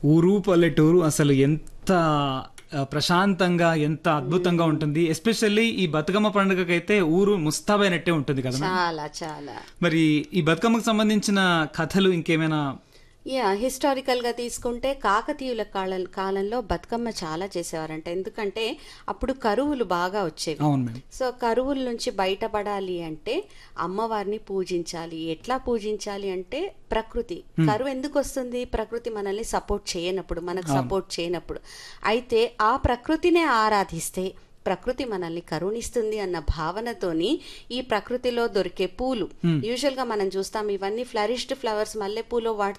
ఊరు పల్లెటూరు అసలు ఎంత ప్రశాంతంగా ఎంత అద్భుతంగా ఉంటుంది. ఎస్పెషల్లీ ఈ బతుకమ్మ పండుగకైతే ఊరు ముస్తాబైనట్టే ఉంటుంది కదా. చాలా చాలా. మరి ఈ బతుకమ్మకు సంబంధించిన కథలు ఇంకేమైనా? హిస్టారికల్ గా తీసుకుంటే కాకతీయుల కాలంలో బతుకమ్మ చాలా చేసేవారంట. ఎందుకంటే అప్పుడు కరువులు బాగా వచ్చేవి. సో కరువుల నుంచి బయటపడాలి అంటే అమ్మవారిని పూజించాలి. ఎట్లా పూజించాలి అంటే ప్రకృతి. కరువు ఎందుకు వస్తుంది? ప్రకృతి మనల్ని సపోర్ట్ చేయనప్పుడు, మనకు సపోర్ట్ చేయనప్పుడు. అయితే ఆ ప్రకృతినే ఆరాధిస్తే ప్రకృతి మనల్ని కరుణిస్తుంది అన్న భావనతోని ఈ ప్రకృతిలో దొరికే పూలు, యూజువల్ గా మనం చూస్తాం ఇవన్నీ ఫ్లరిష్డ్ ఫ్లవర్స్, మల్లెపూలు